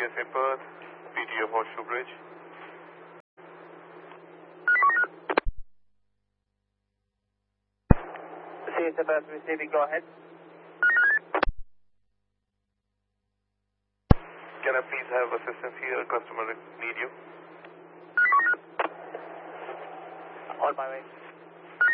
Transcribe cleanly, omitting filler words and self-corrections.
CSA Perth, PTO Horseshoe Bridge. CSA Perth receiving, go ahead. Can I please have assistance here? Customer need you. On my way.